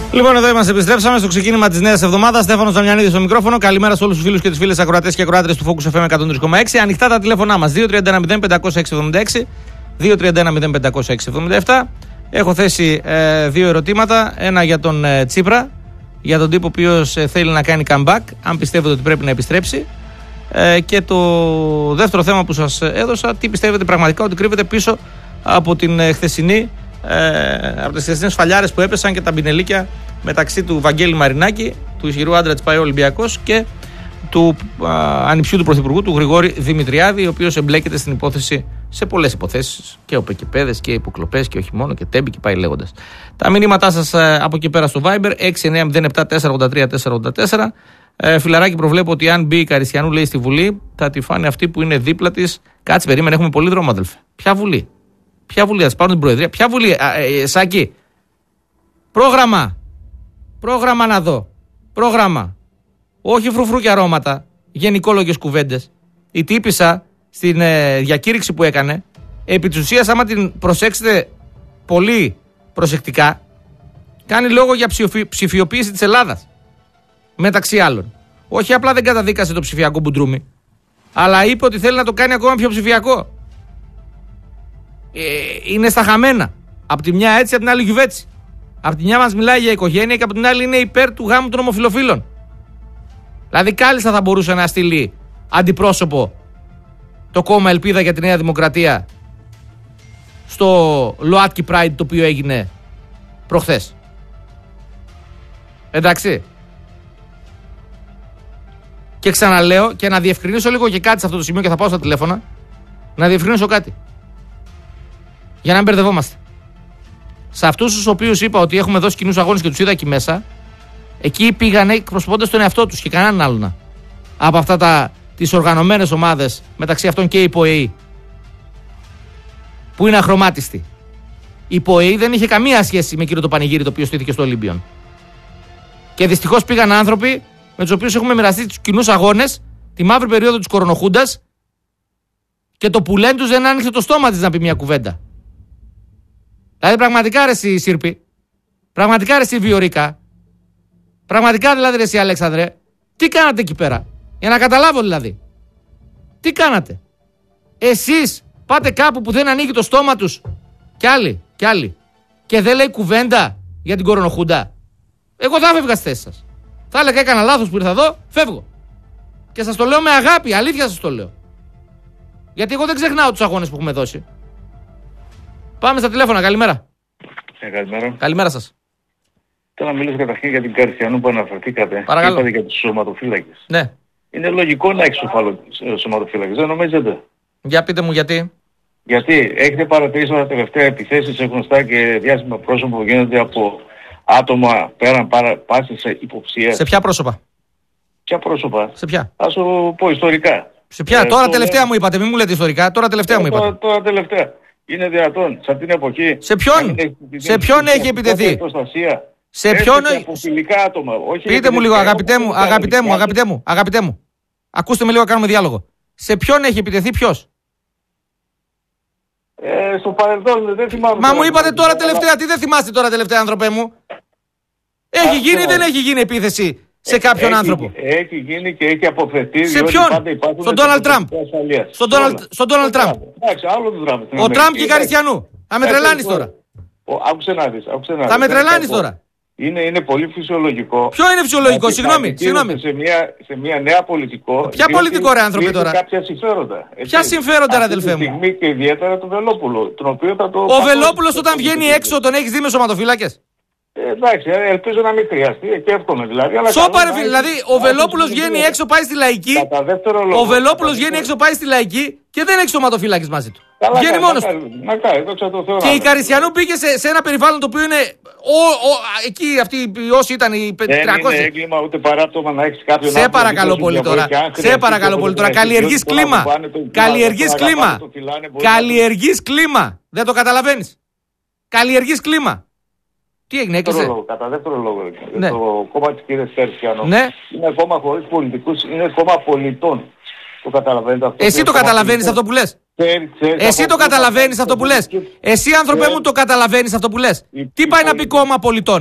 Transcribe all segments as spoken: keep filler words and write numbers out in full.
Λοιπόν, εδώ είμαστε, επιστρέψαμε στο ξεκίνημα της νέας εβδομάδας. Στέφανος Δαμιανίδης στο μικρόφωνο. Καλημέρα σε όλους τους φίλους και τις φίλες ακροατές και ακροάτρες του Focus εφ εμ εκατόν τρία κόμμα έξι. Ανοιχτά τα τηλέφωνά μας δύο τρία ένα μηδέν πέντε μηδέν έξι εβδομήντα έξι, δύο τρία ένα μηδέν πέντε μηδέν έξι εβδομήντα επτά. Έχω θέσει ε, δύο ερωτήματα. Ένα για τον ε, Τσίπρα, για τον τύπο ο οποίος ε, θέλει να κάνει comeback, αν πιστεύετε ότι πρέπει να επιστρέψει. Ε, και το δεύτερο θέμα που σας έδωσα, τι πιστεύετε πραγματικά ότι κρύβεται πίσω από την ε, χθεσινή, ε, από τις χθεσινές φαλιάρες που έπεσαν και τα μπινελίκια μεταξύ του Βαγγέλη Μαρινάκη, του ισχυρού άντρα της ΠΑΕ Ολυμπιακός, και του α, ανιψιού του Πρωθυπουργού, του Γρηγόρη Δημητριάδη, ο οποίος εμπλέκεται στην υπόθεση, σε πολλές υποθέσεις, και οπεκυπέδες και υποκλοπές και όχι μόνο, και τέμπη και πάει λέγοντας. Τα μηνύματά σας α, από εκεί πέρα στο Viber έξι εννιά μηδέν επτά τέσσερα ογδόντα τρία τέσσερα ογδόντα τέσσερα. Ε, φιλαράκι, προβλέπω ότι αν μπει η Καριστιανού, λέει, στη Βουλή, θα τη φάνε αυτή που είναι δίπλα της. Κάτσε, περίμενε, έχουμε πολύ δρόμο, αδελφέ. Ποια Βουλή? Ποια Βουλή? Θα της πάρουν την Προεδρία? Ποια Βουλή? Α, ε, ε, Σάκη. Πρόγραμμα. Πρόγραμμα να δω. Πρόγραμμα. Όχι φρουφρού και αρώματα. Γενικόλογες κουβέντες. Η τύπισσα στην ε, διακήρυξη που έκανε, επί της ουσίας, άμα την προσέξετε πολύ προσεκτικά, κάνει λόγο για ψηφι, ψηφιοποίηση της Ελλάδας. Μεταξύ άλλων. Όχι απλά δεν καταδίκασε το ψηφιακό μπουντρούμι, αλλά είπε ότι θέλει να το κάνει ακόμα πιο ψηφιακό. Ε, είναι στα χαμένα. Απ' τη μια έτσι, απ' την άλλη γιουβέτσι. Απ' τη μια μας μιλάει για οικογένεια και απ' την άλλη είναι υπέρ του γάμου των ομοφυλοφίλων. Δηλαδή κάλλιστα θα μπορούσε να στείλει αντιπρόσωπο το κόμμα Ελπίδα για τη Νέα Δημοκρατία στο ΛΟΑΤΚΙ Pride, το οποίο έγινε προχθές. Εντάξει. Και ξαναλέω, και να διευκρινίσω λίγο και κάτι σε αυτό το σημείο, και θα πάω στα τηλέφωνα, να διευκρινίσω κάτι, για να μην μπερδευόμαστε. Σε αυτούς τους οποίους είπα ότι έχουμε δώσει κοινούς αγώνες και τους είδα εκεί μέσα, εκεί πήγανε εκπροσωπώντας τον εαυτό τους και κανέναν άλλον από αυτά τα, τις οργανωμένες ομάδες, μεταξύ αυτών και η ΠΟΕΗ, που είναι αχρωμάτιστη. Η ΠΟΕΗ δεν είχε καμία σχέση με εκείνο το πανηγύρι το οποίο στήθηκε στο Ολύμπιον. Και δυστυχώς πήγαν άνθρωποι με τους οποίους έχουμε μοιραστεί τους κοινούς αγώνες τη μαύρη περίοδο της κορονοχούντας, και το πουλέν τους δεν άνοιξε το στόμα της να πει μια κουβέντα. Δηλαδή πραγματικά ρε εσύ Σύρπη, πραγματικά ρε εσύ Βιορίκα, πραγματικά δηλαδή ρε εσύ Αλέξανδρε, τι κάνατε εκεί πέρα? Για να καταλάβω δηλαδή. Τι κάνατε? Εσείς πάτε κάπου που δεν ανοίγει το στόμα τους, κι άλλοι, κι άλλοι, και δεν λέει κουβέντα για την κορονοχούντα. Εγώ θα έφευγα στη θέση σας. Θα έλεγα έκανα λάθος που ήρθα εδώ, φεύγω. Και σας το λέω με αγάπη, αλήθεια σας το λέω. Γιατί εγώ δεν ξεχνάω τους αγώνες που έχουμε δώσει. Πάμε στα τηλέφωνα, καλημέρα. Ε, καλημέρα. Καλημέρα σας. Θέλω να μιλήσω καταρχήν για την Καριστιανού που αναφερθήκατε. Παρακαλώ. Είπατε για τους σωματοφύλακες. Ναι. Είναι λογικό να έχεις σωματοφύλακες, δεν νομίζετε? Για πείτε μου γιατί. Γιατί έχετε παρατηρήσει ότι τα τελευταία επιθέσεις γνωστά και διάσημα πρόσωπα που γίνονται από άτομα πέραν παρα, πάσης υποψίας? Σε ποια πρόσωπα? Ποια πρόσωπα? Σε ποια? Θα σου πω ιστορικά. Σε ποια? Ε, τώρα το τελευταία λέω... μου είπατε, μην μου λέτε ιστορικά. Τώρα τελευταία ε, μου είπατε. Τώρα, τώρα τελευταία. Είναι δυνατόν σε αυτήν την εποχή? Σε ποιον? Σε ποιον έχει επιτεθεί? Σε ποιον? Άτομα, όχι. Πείτε μου λίγο, αγαπητέ μου, αγαπητέ μου, αγαπητέ μου, αγαπητέ μου. Ακούστε με λίγο να κάνουμε διάλογο. Σε ποιον έχει επιτεθεί ποιος? Ε, στο παρελθόν δεν θυμάμαι. Μα μου είπατε τώρα τελευταία, τι δεν θυμάστε τώρα τελευταία, άνθρωπέ μου? Έχει γίνει ή δεν έχει γίνει επίθεση σε κάποιον έχει, άνθρωπο? Έχει γίνει και έχει αποφευθεί. Σε ποιον? Στον Ντόναλντ Τραμπ. Στον Ντόναλντ Τραμπ. Ο Τραμπ και η Καριστιανού. Θα με τρελάνεις τώρα. Άκουσε να δεις. Θα με τρελάνεις τώρα. Είναι, είναι πολύ φυσιολογικό. Ποιο είναι φυσιολογικό, συγγνώμη, συγγνώμη. Σε μια, σε μια νέα πολιτικό. Ποια πολιτικό ρε άνθρωπε τώρα? Κάποια συμφέροντα. Έτσι. Ποια συμφέροντα ρε αδελφέ μου? Στιγμή και ιδιαίτερα του Βελόπουλου. Τον οποίο θα το ο Βελόπουλος όταν βγαίνει έξω τον έχεις δει με σωματοφύλακες? Ε, εντάξει, ελπίζω να μην χρειαστεί και εύχομαι δηλαδή. Σώπα ρε φίλε, δηλαδή ο Βελόπουλος βγαίνει έξω, πάει στη Λαϊκή. Ο Βελόπουλος βγαίνει έξω, πάει στη Λαϊκή και δεν έχει σωματοφύλακες μαζί του. Καλά, βγαίνει μόνος του. Και η Καριστιανού πήγε σε, σε ένα περιβάλλον το οποίο είναι. Ο, ο, εκεί αυτοί όσοι ήταν οι τριακόσιοι. Δεν είναι έγκλημα ούτε παράπτωμα να έχεις κάποιον. Σε παρακαλώ πολύ τώρα. Σε παρακαλώ πολύ τώρα. Καλλιεργείς κλίμα. Καλλιεργείς κλίμα. Καλλιεργείς κλίμα. Δεν το καταλαβαίνεις? Καλλιεργείς κλίμα. Τι έγινε, έκλεισε? Κατά δεύτερο λόγο, ναι. Το κόμμα της κυρίας Καριστιανού ναι. είναι κόμμα χωρίς πολιτικούς, είναι κόμμα πολιτών. Το καταλαβαίνετε αυτό? Εσύ το καταλαβαίνεις αυτό που λες? Εσύ το καταλαβαίνεις αυτό που λες? Εσύ άνθρωπέ μου το καταλαβαίνεις αυτό που λες? Τι πάει να πει κόμμα πολιτών?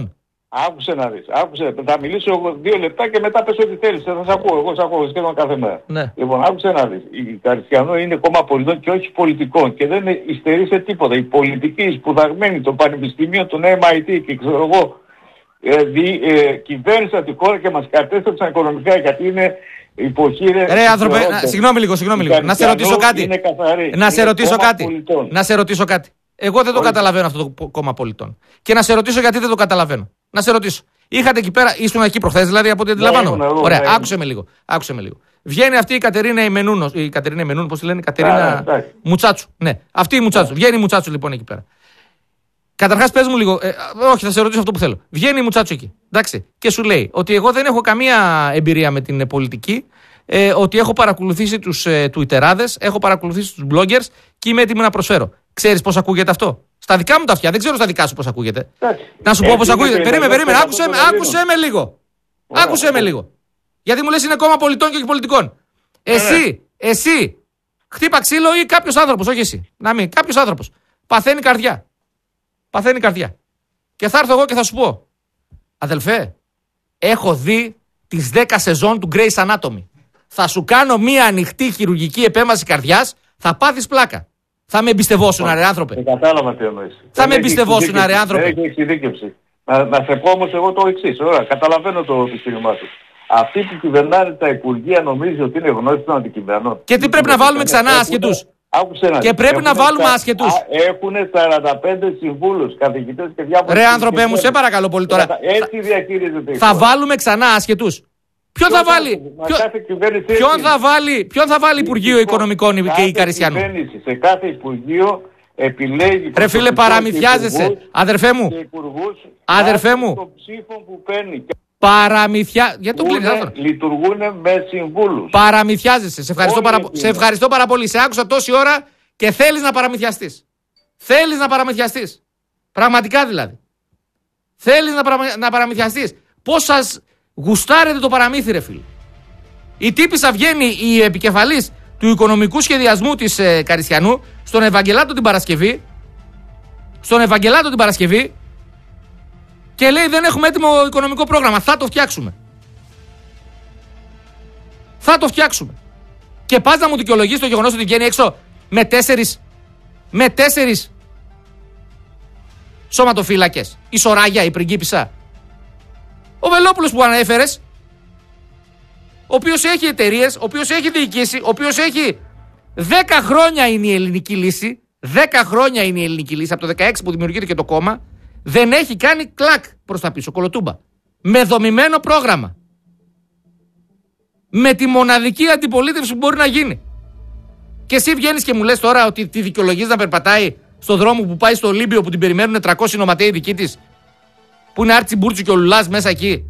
Άκουσε να δεις. Άκουσε. Θα μιλήσω εγώ δύο λεπτά και μετά πες ό,τι θέλεις. Θα σε ακούω. Εγώ σε ακούω σχεδόν κάθε μέρα. Ναι. Λοιπόν, άκουσε να δεις. Η Καριστιανό είναι κόμμα πολιτών και όχι πολιτικών. Και δεν υστερεί σε τίποτα. Οι πολιτικοί, οι σπουδαγμένοι των πανεπιστημίων, των εμ άι τι και ξέρω εγώ, ε, δι, ε, κυβέρνησαν τη χώρα και μας κατέστρεψαν οικονομικά γιατί είναι υποχείρε. Ρε άνθρωπε, να, συγγνώμη λίγο, συγγνώμη λίγο. Να σε ρωτήσω κάτι. Να σε ρωτήσω κάτι. Πολιτών. Να σε ρωτήσω κάτι. Εγώ δεν το Όχι. καταλαβαίνω αυτό το κόμμα πολιτών. Και να σε ρωτήσω γιατί δεν το καταλαβαίνω. Να σε ρωτήσω. Είχατε εκεί πέρα, ήσουν εκεί προχθές δηλαδή από ό,τι αντιλαμβάνομαι. ήμουν, Ωραία, ναι, άκουσε με λίγο. Άκουσε με λίγο. Βγαίνει αυτή η Κατερίνα Ημενούνο. Η Κατερίνα Ημενούνο, πώς τη λένε, Κατερίνα Α, Μουτσάτσου. Ναι, αυτή η Μουτσάτσου. Βγαίνει η Μουτσάτσου λοιπόν εκεί πέρα. Καταρχάς πες μου λίγο. Ε, όχι, θα σε ρωτήσω αυτό που θέλω. Βγαίνει η Μουτσάτσου εκεί. Εντάξει. Και σου λέει ότι εγώ δεν έχω καμία εμπειρία με την πολιτική. Ε, ότι έχω παρακολουθήσει τους ε, τουιτεράδες, έχω παρακολουθήσει τους bloggers και είμαι έτοιμο να προσφέρω. Ξέρεις πώς ακούγεται αυτό? Στα δικά μου τα αυτιά, δεν ξέρω στα δικά σου πώς ακούγεται. Να σου πω πώς ακούγεται. Περίμενε, περίμενε, άκουσε με, άκουσε με λίγο. Άκουσε με λίγο. Γιατί μου λες είναι κόμμα πολιτών και όχι πολιτικών. Εσύ, εσύ, χτύπα ξύλο ή κάποιος άνθρωπος, όχι εσύ. Να μην, κάποιος άνθρωπος. Παθαίνει καρδιά. Παθαίνει καρδιά. Και θα έρθω εγώ και θα σου πω, αδελφέ, έχω δει τις δέκα σεζόν του Grey's Anatomy. Θα σου κάνω μία ανοιχτή χειρουργική επέμβαση καρδιάς, θα πάθεις πλάκα. Θα με εμπιστευόσουν, ρε άνθρωπε. Δεν κατάλαβα τι εννοείς. Θα με εμπιστευόσουν, ρε άνθρωπε. Δεν έχει εξειδίκευση. Να, να σε πω όμως εγώ το εξής. Ωραία, καταλαβαίνω το επιχείρημά του. Αυτοί που κυβερνάνε τα υπουργεία νομίζει ότι είναι γνώστοι των αντικειμένων. Και τι πρέπει να βάλουμε ξανά άσχετους? Και πρέπει να βάλουμε άσχετους. Έχουν σαράντα πέντε συμβούλους, καθηγητές και διάφορα. Ρε άνθρωπε μου, σε παρακαλώ πολύ τώρα. Έτσι διαχειρίζεται. Θα βάλουμε ξανά άσχετους. Ποιον θα βάλει, ποιον θα βάλει, ποιον θα βάλει Υπουργείο Οικονομικών και η Καριστιανού? Σε κάθε Υπουργείο επιλέγει. Ρε φίλε, παραμυθιάζεσαι. Αδερφέ μου, αδερφέ μου, παραμυθιά. Γιατί το κλείνεις αυτό? Λειτουργούν με συμβούλους. Παραμυθιάζεσαι. Σε ευχαριστώ, παρα... σε ευχαριστώ πάρα πολύ. Σε άκουσα τόση ώρα και θέλεις να παραμυθιαστείς. Θέλεις να παραμυθιαστείς. Πραγματικά δηλαδή. Θέλεις να, παρα... να παραμυθιαστείς. Πώς σας γουστάρετε το παραμύθι, ρε φίλε. Η τύπισσα βγαίνει, η επικεφαλής του οικονομικού σχεδιασμού της ε, Καριστιανού, στον Ευαγγελάτο την Παρασκευή, στον Ευαγγελάτο την Παρασκευή και λέει δεν έχουμε έτοιμο οικονομικό πρόγραμμα. Θα το φτιάξουμε. Θα το φτιάξουμε. Και πας να μου δικαιολογείς το γεγονός ότι βγαίνει έξω με τέσσερις, με τέσσερις σωματοφύλακες. Η Σοράγια, η πριγκίπισσα. Ο Βελόπουλος που ανέφερες, ο οποίος έχει εταιρείες, ο οποίος έχει διοικήσει, ο οποίος έχει δέκα χρόνια είναι η ελληνική λύση, δέκα χρόνια είναι η ελληνική λύση, από το δεκαέξι που δημιουργείται και το κόμμα, δεν έχει κάνει κλακ προς τα πίσω, κολοτούμπα. Με δομημένο πρόγραμμα. Με τη μοναδική αντιπολίτευση που μπορεί να γίνει. Και εσύ βγαίνεις και μου λες τώρα ότι τη δικαιολογείς να περπατάει στον δρόμο που πάει στο Ολύμπιο που την περιμένουν τριακόσιοι νοματέοι δικοί της, που είναι Άρτσι Μπούρτσου και ο Λουλάς μέσα εκεί.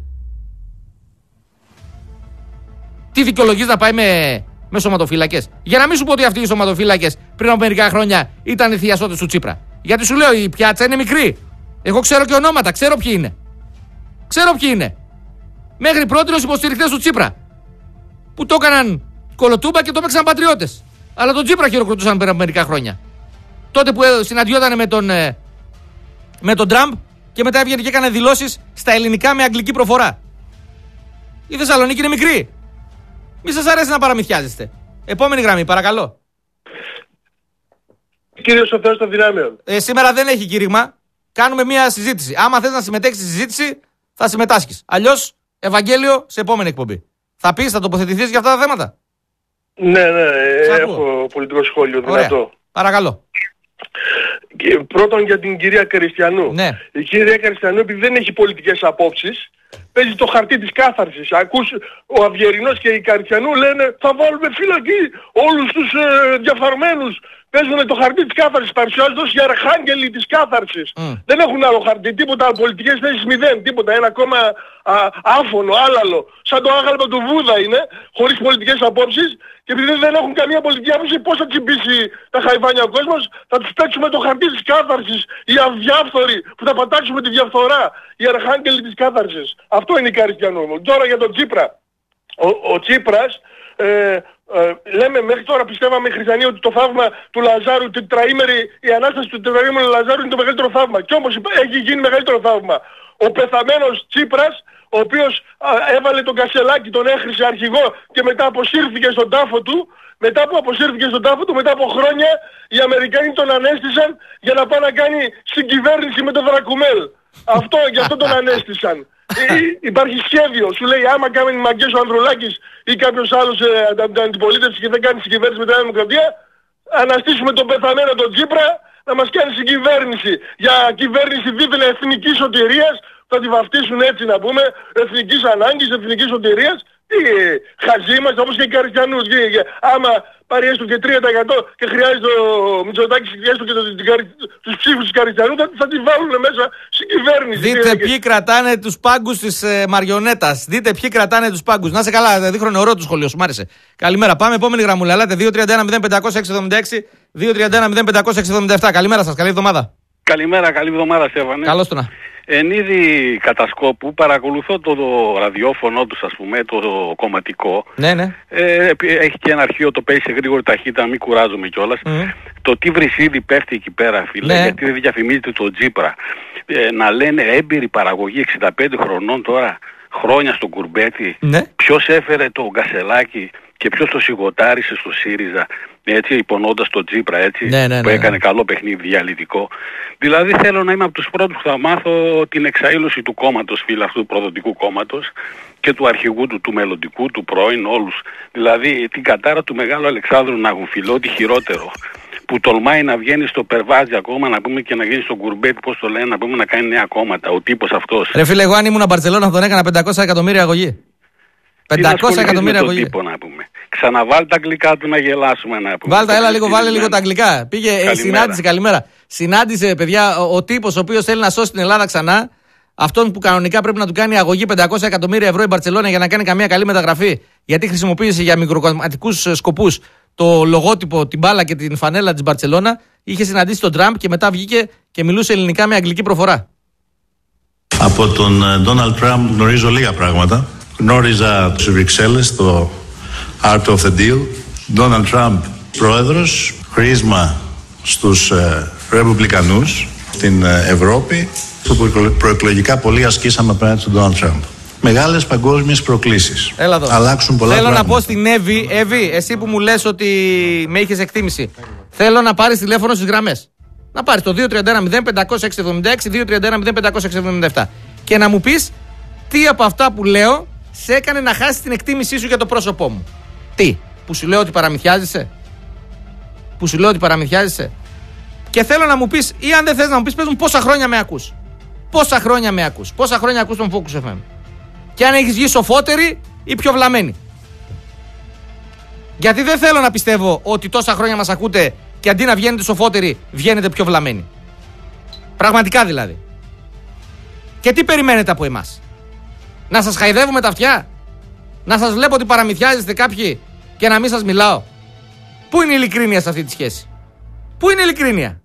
Τι δικαιολογείς να πάει με, με σωματοφύλακες? Για να μην σου πω ότι αυτοί οι σωματοφύλακες πριν από μερικά χρόνια ήταν οι θειασότες του Τσίπρα. Γιατί σου λέω η πιάτσα είναι μικρή. Εγώ ξέρω και ονόματα, ξέρω ποιοι είναι. Ξέρω ποιοι είναι. Μέχρι πρώτη ως υποστηρικτές του Τσίπρα. Που το έκαναν κολοτούμπα και το έπαιξαν πατριώτες. Αλλά τον Τσίπρα χειροκροτούσαν πριν από μερικά χρόνια. Τότε που συναντιόταν με τον, με τον Τραμπ και μετά έβγαινε και έκανε δηλώσεις στα ελληνικά με αγγλική προφορά. Η Θεσσαλονίκη είναι μικρή. Μη σας αρέσει να παραμυθιάζεστε. Επόμενη γραμμή, παρακαλώ. Κύριος ο Θεός των Δυνάμεων. Ε, σήμερα δεν έχει κήρυγμα. Κάνουμε μια συζήτηση. Άμα θες να συμμετέχεις στη συζήτηση, θα συμμετάσχεις. Αλλιώς, Ευαγγέλιο, σε επόμενη εκπομπή. Θα πεις, θα τοποθετηθείς για αυτά τα θέματα? Ναι, ναι, έχω πολιτικό σχόλιο δυνατό. Ωραία. Παρακαλώ. Και πρώτον για την κυρία Καριστιανού. Ναι. Η κυρία Καριστιανού, επειδή δεν έχει πολιτικές απόψεις, παίζει το χαρτί της κάθαρσης. Ακούς ο Αυγερινός και η Καριστιανού λένε θα βάλουμε φυλακή όλους τους ε, διαφθαρμένους. Παίζουν το χαρτί της κάθαρσης, παρουσιάζονται ως οι αρχάγγελοι της κάθαρσης. Mm. Δεν έχουν άλλο χαρτί, τίποτα, πολιτικές θέσεις μηδέν, τίποτα, ένα ακόμα α, άφωνο, άλαλο. Σαν το άγαλμα του Βούδα είναι, χωρίς πολιτικές απόψεις, και επειδή δεν έχουν καμία πολιτική άποψη, πώς θα τσιμπήσει τα χαϊβάνια ο κόσμος? Θα τους παίξουμε το χαρτί της κάθαρσης, οι αδιάφθοροι που θα πατάξουμε τη διαφθορά, οι αρχάγγελοι της κάθαρσης. Αυτό είναι η Καριστιανού μου. Τώρα για τον Τσίπρα. Ο, ο Τσίπρας, ε, Ε, λέμε μέχρι τώρα πιστεύαμε οι χριστιανοί ότι το θαύμα του Λαζάρου, την τετραήμερη, η Ανάσταση του τετραήμερου Λαζάρου είναι το μεγαλύτερο θαύμα. Και όμως έχει γίνει μεγαλύτερο θαύμα. ο πεθαμένος Τσίπρας, ο οποίος α, έβαλε τον Κασελάκη, τον έχρισε αρχηγό και μετά αποσύρθηκε στον τάφο του. Μετά που αποσύρθηκε στον τάφο του, μετά από χρόνια, οι Αμερικάνοι τον ανέστησαν για να πάει να κάνει συγκυβέρνηση με τον Δρακουμέλ. Αυτό, γι' αυτό τον ανέστησαν. Υπάρχει σχέδιο. Σου λέει άμα κάνει μαγκές ο Ανδρουλάκης ή κάποιος άλλος ε, από την αντιπολίτευση και δεν κάνει συγκυβέρνηση με την Δημοκρατία, αναστήσουμε τον πεθαμένο τον Τσίπρα να μας κάνει συγκυβέρνηση. Για κυβέρνηση δίθεν εθνικής σωτηρίας, θα τη βαφτίσουν έτσι να πούμε, εθνικής ανάγκης, εθνικής σωτηρίας. Τι χαζοί είμαστε, όπως και οι Καριστιανούς. Και, και, άμα πάρει έστω και τρία τοις εκατό και χρειάζεται ο Μητσοτάκης έστω και το, το, το, τους ψήφους της Καριστιανού, θα, θα τη βάλουν μέσα στην κυβέρνηση. Δείτε ποιοι και... κρατάνε τους πάγκους της ε, μαριονέτας. Δείτε ποιοι κρατάνε τους πάγκους. Να σε καλά, δείχνω νερό το σχολείο σου, μ' άρεσε. Καλημέρα, πάμε επόμενη γραμμούλα. Ελάτε δύο τρία ένα μηδέν πέντε μηδέν έξι επτά έξι, δύο τρία ένα μηδέν πέντε έξι επτά επτά. Καλημέρα σας, καλή εβδομάδα. Καλημέρα, καλή εβδομάδα, Στέφανε. Καλώς το να. Εν είδη κατασκόπου παρακολουθώ το, το ραδιόφωνο τους, ας πούμε, το, το κομματικό. Ναι, ναι. Ε, έχει και ένα αρχείο, το παίζει σε γρήγορη ταχύτητα, μην κουράζομαι κιόλας. Mm. Το τι βρυσίδι πέφτει εκεί πέρα, φίλε, ναι. Γιατί δεν διαφημίζεται το Τσίπρα. Ε, να λένε έμπειρη παραγωγή εξήντα πέντε χρονών τώρα, χρόνια στον Κουρμπέτη. Ναι. Ποιος έφερε το Κασελάκη και ποιος το σιγοτάρισε στο ΣΥΡΙΖΑ, έτσι, υπονοώντας τον Τσίπρα, έτσι, ναι, ναι, ναι, που έκανε καλό παιχνίδι διαλυτικό. Δηλαδή θέλω να είμαι από τους πρώτους που θα μάθω την εξαήλωση του κόμματος, φίλε, αυτού του προδοτικού κόμματος και του αρχηγού του, του μελλοντικού, του πρώην, όλους. Δηλαδή την κατάρα του Μεγάλου Αλεξάνδρου να έχουν, φίλε, ό,τι χειρότερο. Που τολμάει να βγαίνει στο Περβάζι ακόμα, να πούμε, και να γίνει στον Κουρμπέτη, πώς το λένε, να πούμε, να κάνει νέα κόμματα, ο τύπος αυτός. Ρε φίλε, εγώ αν ήμουν Μπαρτσελόνα θα τον έκανα πεντακόσια εκατομμύρια αγωγή. πεντακόσια εκατομμύρια αγωγή. Τύπο, να πούμε. Ξαναβάλει τα αγγλικά του να γελάσουμε, να πούμε. Βάλτε, έλα λίγο, βάλε λίγο τα αγγλικά. Πήγε, καλημέρα. συνάντησε, καλημέρα. Συνάντησε, παιδιά, ο, ο τύπος ο οποίος θέλει να σώσει την Ελλάδα ξανά. Αυτόν που κανονικά πρέπει να του κάνει αγωγή πεντακόσια εκατομμύρια ευρώ η Μπαρτσελόνα για να κάνει καμία καλή μεταγραφή. Γιατί χρησιμοποίησε για μικροκομματικούς σκοπούς το λογότυπο, την μπάλα και την φανέλα της Μπαρτσελόνα. Είχε συναντήσει τον Τραμπ και μετά βγήκε και μιλούσε ελληνικά με αγγλική προφορά. Από τον Ντόναλντ Τραμπ γνωρίζω λίγα πράγματα. Γνώριζα στις Βρυξέλλες το Art of the Deal. Ντόναλντ Τραμπ πρόεδρος, χρήσμα στους ε, Ρεπουμπλικανούς στην ε, Ευρώπη, που προεκλογικά πολύ ασκήσαμε απέναντι στον Ντόναλντ Τραμπ. Μεγάλες παγκόσμιες προκλήσεις. Έλα εδώ. Αλλάξουν πολλά Θέλω πράγματα. να πω στην Εύη, Εύη, εσύ που μου λες ότι με είχες εκτίμηση, θέλω να πάρεις τηλέφωνο στις γραμμές. Να πάρεις το δύο τρία ένα μηδέν πέντε έξι επτά έξι, δύο τρία ένα μηδέν πέντε έξι επτά επτά και να μου πεις τι από αυτά που λέω σε έκανε να χάσεις την εκτίμησή σου για το πρόσωπό μου. Τι, που σου λέω ότι παραμυθιάζεσαι, που σου λέω ότι παραμυθιάζεσαι. Και θέλω να μου πεις, ή αν δεν θες να μου πεις, πες μου πόσα χρόνια με ακούς. Πόσα χρόνια με ακούς, πόσα χρόνια ακούς τον Focus εφ εμ. Και αν έχεις βγει σοφότερη ή πιο βλαμμένη. Γιατί δεν θέλω να πιστεύω ότι τόσα χρόνια μας ακούτε και αντί να βγαίνετε σοφότεροι, βγαίνετε πιο βλαμμένοι. Πραγματικά δηλαδή. Και τι περιμένετε από εμάς? Να σας χαϊδεύουμε τα αυτιά? Να σας βλέπω ότι παραμυθιάζεστε κάποιοι και να μην σας μιλάω? Πού είναι η ειλικρίνεια σε αυτή τη σχέση? Πού είναι η ειλικρίνεια?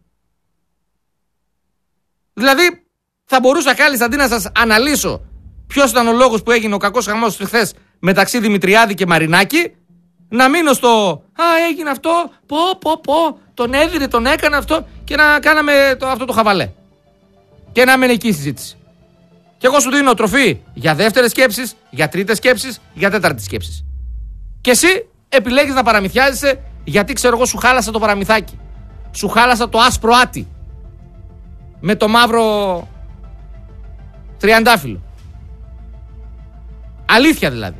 Δηλαδή θα μπορούσα κάλλιστα αντί να σας αναλύσω ποιος ήταν ο λόγος που έγινε ο κακός χαμός χθες μεταξύ Δημητριάδη και Μαρινάκη, να μείνω στο «Α, έγινε αυτό, πω, πω, πω, τον έδιρε, τον έκανε αυτό» και να κάναμε το, αυτό το χαβαλέ. Και να μένει εκεί η συζήτηση. Και εγώ σου δίνω τροφή για δεύτερες σκέψεις, για τρίτες σκέψεις, για τέταρτες σκέψεις. Και εσύ επιλέγεις να παραμυθιάζεσαι γιατί ξέρω εγώ σου χάλασα το παραμυθάκι. Σου χάλασα το άσπρο άτι. Με το μαύρο τριαντάφυλλο. Αλήθεια δηλαδή.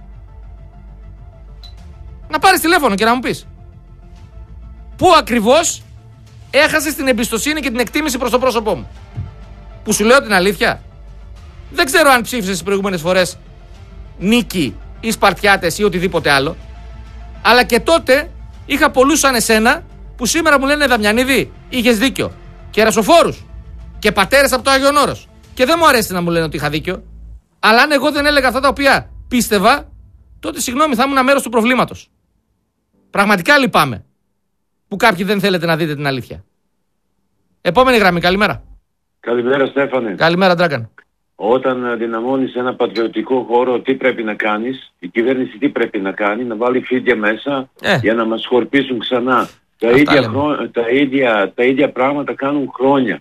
Να πάρεις τηλέφωνο και να μου πεις πού ακριβώς έχασες την εμπιστοσύνη και την εκτίμηση προς το πρόσωπό μου. Που σου λέω την αλήθεια. Δεν ξέρω αν ψήφισες τις προηγούμενες φορές Νίκη ή Σπαρτιάτες ή οτιδήποτε άλλο. Αλλά και τότε είχα πολλούς σαν εσένα που σήμερα μου λένε Δαμιανίδη, είχες δίκιο. Και ρασοφόρους και πατέρες από το Άγιον Όρος. Και δεν μου αρέσει να μου λένε ότι είχα δίκιο. Αλλά αν εγώ δεν έλεγα αυτά τα οποία πίστευα, τότε συγγνώμη, θα ήμουν ένα μέρος του προβλήματος. Πραγματικά λυπάμαι που κάποιοι δεν θέλετε να δείτε την αλήθεια. Επόμενη γραμμή, καλημέρα. Καλημέρα, Στέφανε. Καλημέρα, Ντράγκαν. Όταν δυναμώνεις ένα πατριωτικό χώρο, τι πρέπει να κάνεις? Η κυβέρνηση τι πρέπει να κάνει? Να βάλει φίδια μέσα ε. για να μας χορπίσουν ξανά. Τα ίδια, χρο... τα, ίδια, τα ίδια πράγματα κάνουν χρόνια.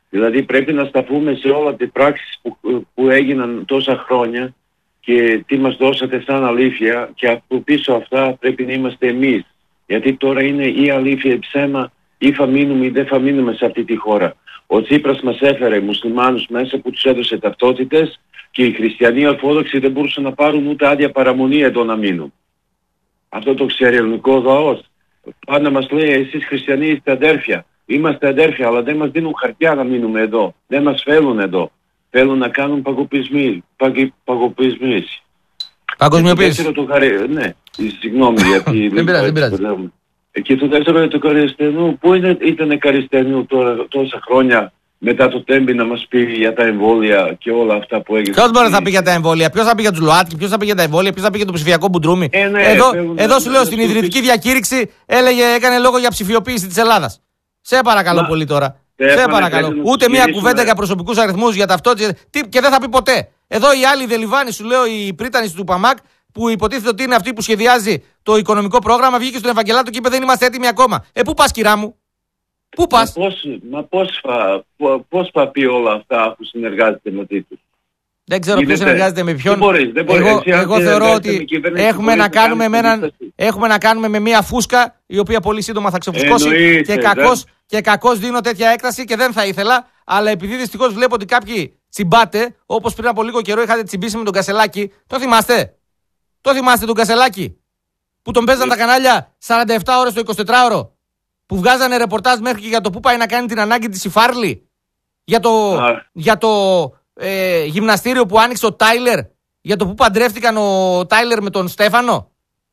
Δηλαδή πρέπει να σταθούμε σε όλα τις πράξεις που, που έγιναν τόσα χρόνια και τι μας δώσατε σαν αλήθεια, και από πίσω αυτά πρέπει να είμαστε εμείς. Γιατί τώρα είναι ή αλήθεια ή ψέμα, ή θα μείνουμε ή δεν θα μείνουμε σε αυτή τη χώρα. Ο Τσίπρας μας έφερε μουσουλμάνους μέσα που τους έδωσε ταυτότητες και οι χριστιανοί Ορθόδοξοι δεν μπορούσαν να πάρουν ούτε άδεια παραμονή εδώ να μείνουν. Αυτό το ξέρει ο ελληνικός λαός. Πάντα μας λέει εσείς χριστιανοί είστε αδέρφια. Είμαστε αδέρφια, αλλά δεν μας δίνουν χαρτιά να μείνουμε εδώ. Δεν μας θέλουν εδώ. Θέλουν να κάνουν παγκοπισμοί. Παγκοπισμοί. Παγκοσμιοποίηση. Το χαρι... Ναι, συγγνώμη γιατί... δεν πειράζει, δεν πειράζει. Και το δεύτερο για το Καριστιανού, πού ήταν Καριστιανού τώρα τόσα χρόνια μετά το Τέμπη να μας πει για τα εμβόλια και όλα αυτά που έγινε. Ποιος μπορεί να πει για τα εμβόλια, ποιος θα πει για τους ΛΟΑΤΚΙ, ποιος θα πει για τα εμβόλια, ποιος θα πει για το ψηφιακό μπουντρούμι. Ε, ναι, εδώ φεύγουν, εδώ σου λέω, στην ναι, ιδρυτική διακήρυξη έλεγε, έκανε λόγο για ψηφιοποίηση της Ελλάδας. Σε παρακαλώ Μα, πολύ τώρα. Έφανε, σε παρακαλώ. Ούτε μία κουβέντα για προσωπικούς αριθμούς, για ταυτότητες και δεν θα πει ποτέ. Εδώ οι άλλοι Δελιβάνοι, σου λέω, οι πρίτανοι του Παμάκ, που υποτίθεται ότι είναι αυτή που σχεδιάζει το οικονομικό πρόγραμμα, βγήκε στον Ευαγγελάτο και είπε δεν είμαστε έτοιμοι ακόμα. Ε, πού πας, κυρά μου, πού πας. Μα πώς, μα πώς, θα, πώς θα πει όλα αυτά που συνεργάζεται μαζί τους. Δεν ξέρω ποιος συνεργάζεται με ποιον. Δεν μπορείς, δεν μπορείς. Εγώ, Έτσι, εγώ θεωρώ ότι έχουμε να, κάνουμε με έναν, έχουμε να κάνουμε με μια φούσκα η οποία πολύ σύντομα θα ξεφουσκώσει. Εννοείται, και, κακώς, και κακώς δίνω τέτοια έκταση και δεν θα ήθελα. Αλλά επειδή δυστυχώς βλέπω ότι κάποιοι τσιμπάτε, όπως πριν από λίγο καιρό είχατε τσιμπήσει με τον Κασελάκη, το θυμάστε. Το θυμάστε τον Κασελάκη που τον παίζαν τα κανάλια σαράντα επτά ώρες το εικοσιτετράωρο, που βγάζανε ρεπορτάζ μέχρι και για το που πάει να κάνει την ανάγκη της η Φάρλη, για το, για το ε, γυμναστήριο που άνοιξε ο Τάιλερ, για το που παντρεύτηκαν ο Τάιλερ με τον Στέφανο.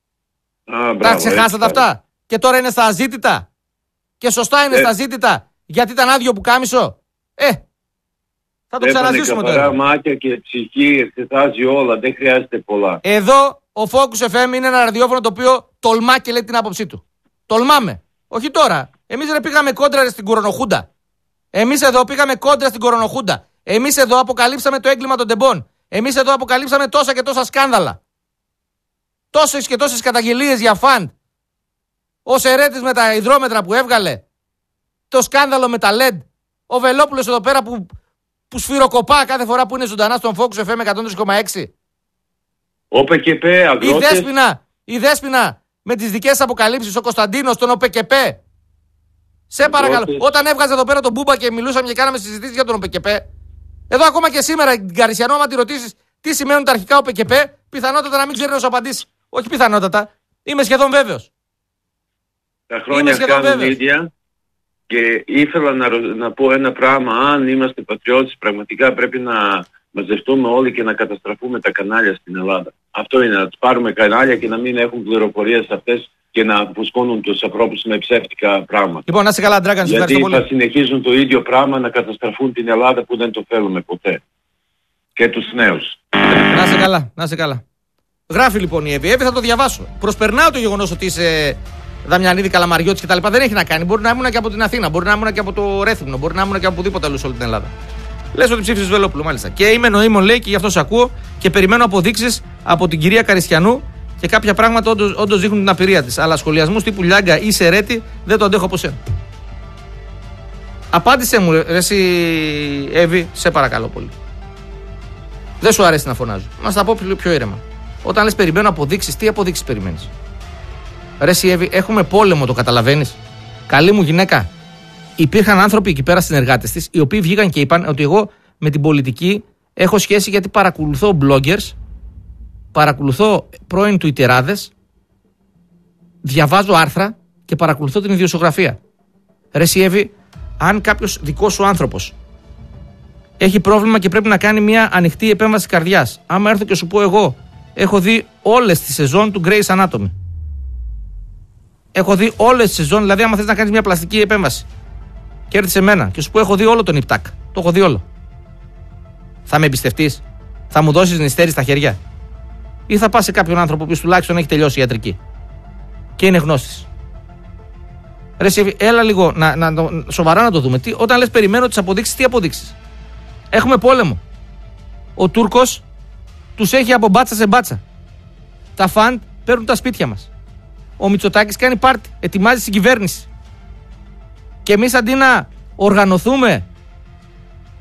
Α, τα ξεχάσατε αυτά. Και τώρα είναι στα αζήτητα. Και σωστά είναι ε. στα αζήτητα, γιατί ήταν άδειο που κάμισο. Ε, θα το ξαναζήσουμε τώρα. Μάτια και ψυχή, εξετάζει όλα, δεν χρειάζεται πολλά. Εδώ ο Focus εφ εμ είναι ένα ραδιόφωνο το οποίο τολμά και λέει την άποψή του. Τολμάμε. Όχι τώρα. Εμείς δεν πήγαμε κόντρα στην κορονοχούντα. Εμείς εδώ πήγαμε κόντρα στην κορονοχούντα. Εμείς εδώ αποκαλύψαμε το έγκλημα των τεμπών. Εμείς εδώ αποκαλύψαμε τόσα και τόσα σκάνδαλα. Τόσες και τόσες καταγγελίες για φαντ. Ο Σερέτης με τα υδρόμετρα που έβγαλε. Το σκάνδαλο με τα ελ ι ντι. Ο Βελόπουλος εδώ πέρα που, που σφυροκοπά κάθε φορά που είναι ζωντανά στον Focus εφ εμ εκατόν τρία κόμμα έξι. Ο ΠΚΠ, αγρότες. Η Δέσποινα, η Δέσποινα με τις δικές αποκαλύψεις, ο Κωνσταντίνος, τον ΟΠΚΠ. Σε παρακαλώ, όταν έβγαζε εδώ πέρα τον Μπούμπα και μιλούσαμε και κάναμε συζητήσεις για τον ΟΠΚΠ, εδώ ακόμα και σήμερα την Καρισιανό, άμα τη ρωτήσεις τι σημαίνουν τα αρχικά ΟΠΚΠ, πιθανότατα να μην ξέρει να σου απαντήσει. Όχι πιθανότατα, είμαι σχεδόν βέβαιος. Τα χρόνια κάνουν ίδια και ήθελα να, να πω ένα πράγμα. Αν είμαστε πατριώτες, πραγματικά πρέπει να μαζευτούμε όλοι και να καταστραφούμε τα κανάλια στην Ελλάδα. Αυτό είναι, να τους πάρουμε κανάλια και να μην έχουν πληροφορίες αυτές και να φουσκώνουν τους ανθρώπους με ψεύτικα πράγματα. Λοιπόν, να είσαι καλά, Ντράγκαν, γιατί ευχαριστώ πολύ. Θα συνεχίζουν το ίδιο πράγμα να καταστραφούν την Ελλάδα που δεν το θέλουμε ποτέ. Και τους νέους. Να είσαι καλά, να είσαι καλά. Γράφει λοιπόν η Εύη. Εύη, θα το διαβάσω. Προσπερνάω το γεγονός ότι είσαι Δαμιανίδη, Καλαμαριώτης κτλ. Δεν έχει να κάνει. Μπορεί να ήμουν και από την Αθήνα, μπορεί να ήμουν και από το Ρέθυμνο, μπορεί να ήμουν και από οπουδήποτε αλλού σε όλη την Ελλάδα. Λες ότι ψήφισες Βελόπουλο, μάλιστα. Και είμαι νοήμων, λέει, και γι' αυτό σε ακούω και περιμένω αποδείξεις από την κυρία Καριστιανού και κάποια πράγματα όντως, όντως δείχνουν την απειρία της. Αλλά σχολιασμούς τύπου Λιάγκα ή Σερέτη δεν το αντέχω από σένα. Απάντησέ μου, ρε εσύ, Εύη, σε παρακαλώ πολύ. Δεν σου αρέσει να φωνάζω. Να στα πω πιο ήρεμα. Όταν λες περιμένω αποδείξεις, τι αποδείξεις περιμένεις? Ρε εσύ, Εύη, έχουμε πόλεμο, το καταλαβαίνεις? Καλή μου γυναίκα. Υπήρχαν άνθρωποι εκεί πέρα, συνεργάτες της, οι οποίοι βγήκαν και είπαν ότι εγώ με την πολιτική έχω σχέση γιατί παρακολουθώ bloggers, παρακολουθώ πρώην τουιτεράδες, διαβάζω άρθρα και παρακολουθώ την ιδιοσιογραφία. Ρε εσύ, Εύη, αν κάποιος δικός σου άνθρωπος έχει πρόβλημα και πρέπει να κάνει μια ανοιχτή επέμβαση καρδιάς, άμα έρθω και σου πω εγώ, έχω δει όλες τις σεζόν του Grey's Anatomy. Έχω δει όλες τις σεζόν, δηλαδή άμα θες να κάνεις μια πλαστική επέμβαση και έρθεις σε μένα και σου πω έχω δει όλο τον Ιπτάκ, το έχω δει όλο. Θα με εμπιστευτείς? Θα μου δώσεις νηστέρι στα χέρια? Ή θα πας σε κάποιον άνθρωπο που τουλάχιστον έχει τελειώσει ιατρική και είναι γνώστης? Ρε εσύ, έλα λίγο να, να, να, σοβαρά να το δούμε. Τι, όταν λες περιμένω τις αποδείξεις, τι αποδείξεις? Έχουμε πόλεμο. Ο Τούρκος τους έχει από μπάτσα σε μπάτσα. Τα φαντ παίρνουν τα σπίτια μας. Ο Μητσοτάκης κάνει πάρτι, ετοιμάζει συγκυβέρνηση. Και εμείς αντί να οργανωθούμε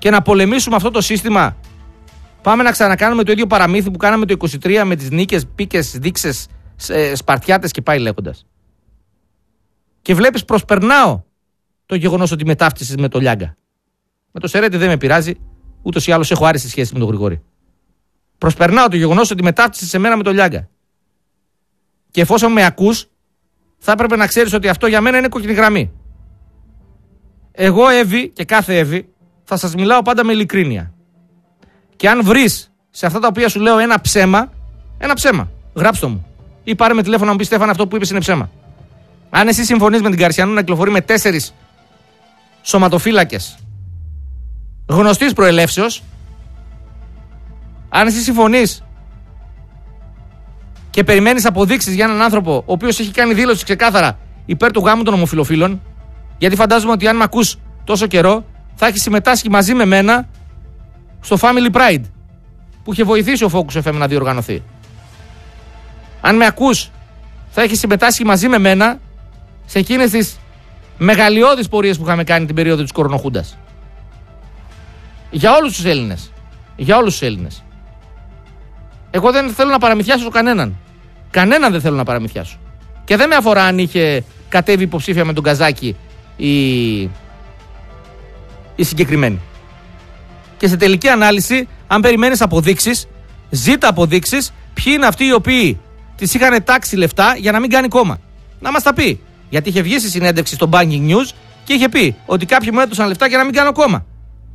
και να πολεμήσουμε αυτό το σύστημα, πάμε να ξανακάνουμε το ίδιο παραμύθι που κάναμε το είκοσι τρία με τις νίκες, πίκες, δείξες, σπαρτιάτες και πάει λέγοντας. Και βλέπεις, προσπερνάω το γεγονός ότι με ταύτισες με το Λιάγκα. Με το Σερέτη δεν με πειράζει, ούτως ή άλλως έχω άρρηστη σχέση με τον Γρηγόρη. Προσπερνάω το γεγονός ότι με ταύτισες σε μένα με το Λιάγκα. Και εφόσον με ακούς, θα έπρεπε να ξέρεις ότι αυτό για μένα είναι κόκκινη γραμμή. Εγώ, Εύη, και κάθε Εύη, θα σας μιλάω πάντα με ειλικρίνεια. Και αν βρεις σε αυτά τα οποία σου λέω ένα ψέμα, ένα ψέμα, γράψτε μου. Ή πάρε με τηλέφωνο να μου πει, Στέφανα, αυτό που είπες είναι ψέμα. Αν εσύ συμφωνείς με την Καρσιανού να κυκλοφορεί με τέσσερις σωματοφύλακες γνωστής προελεύσεως, αν εσύ συμφωνείς και περιμένεις αποδείξεις για έναν άνθρωπο ο οποίος έχει κάνει δήλωση ξεκάθαρα υπέρ του γάμου των ομοφυλοφίλων, γιατί φαντάζομαι ότι αν με ακούς τόσο καιρό θα έχει συμμετάσχει μαζί με μένα στο Family Pride που είχε βοηθήσει ο Focus εφ εμ να διοργανωθεί. Αν με ακούς, θα έχει συμμετάσχει μαζί με μένα σε εκείνες τις μεγαλειώδεις πορείες που είχαμε κάνει την περίοδο της κορονοχούντας. Για όλους τους Έλληνες. Για όλους τους Έλληνες. Εγώ δεν θέλω να παραμυθιάσω κανέναν. Κανέναν δεν θέλω να παραμυθιάσω. Και δεν με αφορά αν είχε κατέβει υποψήφια με τον Καζάκη η, η συγκεκριμένη. Και σε τελική ανάλυση, αν περιμένεις αποδείξεις, ζήτα αποδείξεις ποιοι είναι αυτοί οι οποίοι της είχαν τάξει λεφτά για να μην κάνει κόμμα. Να μας τα πει. Γιατί είχε βγει στη συνέντευξη στο Banking News και είχε πει ότι κάποιοι μου έδωσαν λεφτά για να μην κάνω κόμμα.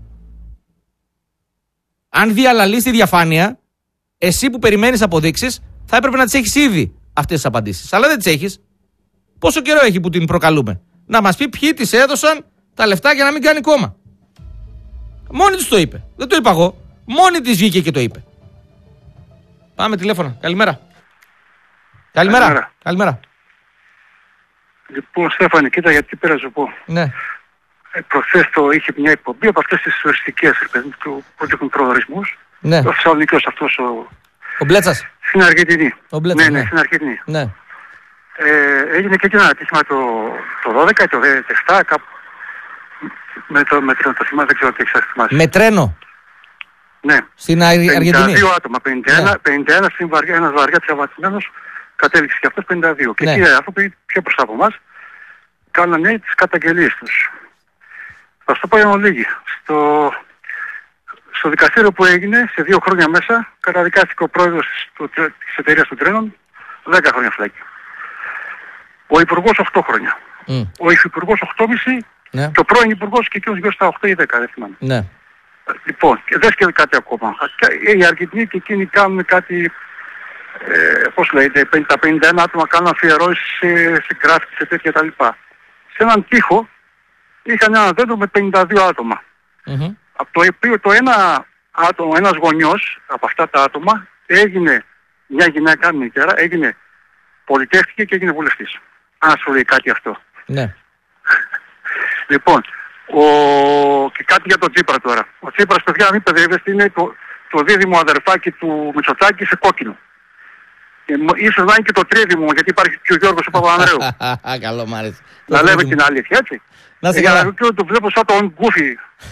Αν διαλαλείς τη διαφάνεια, εσύ που περιμένεις αποδείξεις, θα έπρεπε να τις έχεις ήδη αυτές τις απαντήσεις. Αλλά δεν τις έχεις. Πόσο καιρό έχει που την προκαλούμε? Να μας πει ποιοι της έδωσαν τα λεφτά για να μην κάνει κόμμα. Μόνη της το είπε. Δεν το είπα εγώ. Μόνη της βγήκε και το είπε. Πάμε τηλέφωνα. Καλημέρα. Καλημέρα. Καλημέρα. Καλημέρα. Λοιπόν, Στέφανη, κοίτα γιατί πήρα να σου πω. Ναι. Ε, προχθές το είχε μια εκπομπή από αυτές τις οριστικές που δείχνουν προορισμούς. Ναι. Ο Θεσσαλονίκιος αυτός ο... Ο Μπλέτσας. Στην Αργεντινή. Ο Μπλέτσας, ναι, ναι, ναι. στην Αργεντινή. Ναι. Ε, έγινε και ένα ατύχημα το, το δώδεκα ή το δεκαεπτά κάπου. Με το, με τρένο, το θυμάμαι, δεν ξέρω τι έχεις θυμάσαι. Με τρένο. Ναι. Στην Αργεντινή. πενήντα δύο άτομα, πενήντα ένα, ναι. πενήντα ένα στην βαριά, ένας βαριά τραυματισμένος, κατέληξε και αυτός πενήντα δύο. Και ναι. εκεί οι άνθρωποι πιο μπροστά από εμάς κάνανε τις καταγγελίες τους. Θα σου το πω για ολίγη. Στο, στο δικαστήριο που έγινε, σε δύο χρόνια μέσα, καταδικάστηκε ο πρόεδρος της εταιρείας των τρένων δέκα χρόνια φυλάκη. Ο υπουργός οκτώ χρόνια. Mm. Ο υφυπουργός οκτώ κόμμα πέντε ναι. Και ο πρώην υπουργός και εκείνος γύρω στα οκτώ ή δέκα, δεν θυμάμαι. Ναι. Λοιπόν, και δες και κάτι ακόμα. Οι Αργεντινοί και εκείνοι κάνουν κάτι, ε, πώς λέγεται, τα πενήντα ένα άτομα κάνουν αφιερώσεις σε, σε γκράφιτι, σε τέτοια τα λοιπά. Σε έναν τοίχο είχαν ένα δέντρο με πενήντα δύο άτομα. Mm-hmm. Από το οποίο το ένα άτομο, ένας γονιός από αυτά τα άτομα έγινε μια γυναίκα, μητέρα, έγινε πολιτεύτηκε και έγινε βουλευτής. Αν σου λέει κάτι αυτό. Ναι. Λοιπόν, ο... και κάτι για τον Τσίπρα τώρα. Ο Τσίπρας, παιδιά, να μην παιδεύεστε, είναι το, το δίδυμο αδερφάκι του Μητσοτάκη σε κόκκινο. Και ίσως να είναι και το τρίδυμο, γιατί υπάρχει και ο Γιώργος ο Παπανδρέου. Καλό, μ' άρεσε. Να λέμε την αλήθεια, έτσι. Να σε καλά. Για να το βλέπω σαν τον Γκούφι.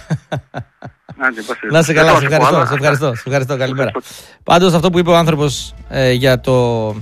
Να σε καλά, σε ευχαριστώ, σε ευχαριστώ, σε ευχαριστώ, καλημέρα. Πάντως αυτό που είπε ο άνθρωπος ε, για το...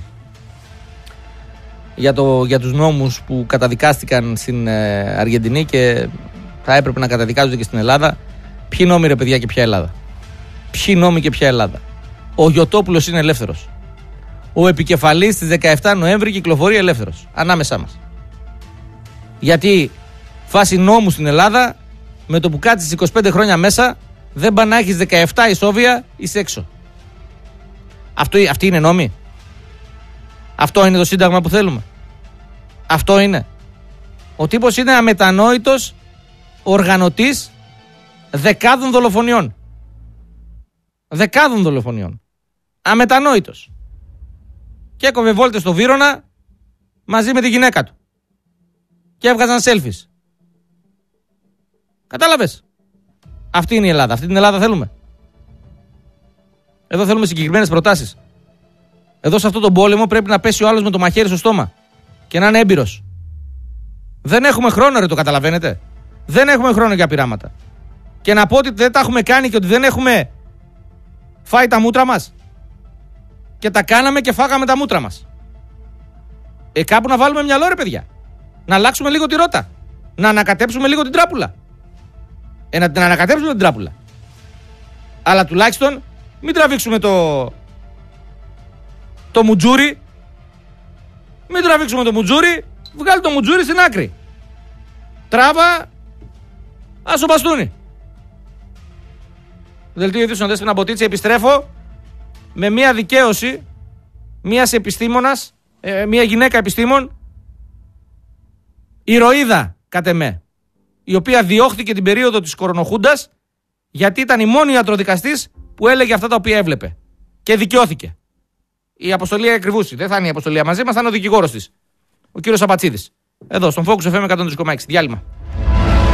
Για, το, για τους νόμους που καταδικάστηκαν στην ε, Αργεντινή και θα έπρεπε να καταδικάζονται και στην Ελλάδα. Ποιοι νόμοι ρε παιδιά και ποια Ελλάδα? Ποιοι νόμοι και ποια Ελλάδα? Ο Γιωτόπουλος είναι ελεύθερος. Ο επικεφαλής της δεκαεφτά Νοέμβρη κυκλοφορεί ελεύθερος ανάμεσά μας. Γιατί φάση νόμου στην Ελλάδα, με το που κάτσεις είκοσι πέντε χρόνια μέσα, δεν πάνε να έχεις δεκαεφτά ισόβια, είσαι έξω. Αυτό, αυτή είναι νόμη? Αυτό είναι το σύνταγμα που θέλουμε? Αυτό είναι? Ο τύπος είναι αμετανόητος οργανωτής δεκάδων δολοφονιών. Δεκάδων δολοφονιών. Αμετανόητος. Και έκοβε βόλτες στο Βύρωνα μαζί με τη γυναίκα του. Και έβγαζαν selfies. Κατάλαβες? Αυτή είναι η Ελλάδα. Αυτή την Ελλάδα θέλουμε? Εδώ θέλουμε συγκεκριμένες προτάσεις. Εδώ σε αυτόν τον πόλεμο πρέπει να πέσει ο άλλος με το μαχαίρι στο στόμα και να είναι έμπειρος. Δεν έχουμε χρόνο, ρε, το καταλαβαίνετε? Δεν έχουμε χρόνο για πειράματα. και να πω ότι δεν τα έχουμε κάνει και ότι δεν έχουμε φάει τα μούτρα μας. Και τα κάναμε και φάγαμε τα μούτρα μας. Ε, κάπου να βάλουμε μυαλό, ρε παιδιά. Να αλλάξουμε λίγο τη ρότα. Να ανακατέψουμε λίγο την τράπουλα. Ε, να την ανακατέψουμε την τράπουλα. Αλλά τουλάχιστον μην τραβήξουμε το το μουτζούρι. Μην τραβήξουμε το μουτζούρι. Βγάλει το μουτζούρι στην άκρη. Τράβα. Ας το μπαστούνι. Δελτίο ειδήσεων Δέσποινα Μποτίτση. Επιστρέφω με μια δικαίωση μιας επιστήμονας, ε, μια γυναίκα επιστήμον, ηρωίδα κατ' εμέ, η οποία διώχθηκε την περίοδο της κορονοχούντας γιατί ήταν η μόνη ιατροδικαστής που έλεγε αυτά τα οποία έβλεπε. Και δικαιώθηκε. Η αποστολή ακριβούση. Δεν θα είναι η αποστολή μαζί μας, θα είναι ο δικηγόρος της, ο κύριος Απατσίδης. Εδώ, στον Focus εφ εμ εκατόν τρία κόμμα έξι. Διάλειμμα.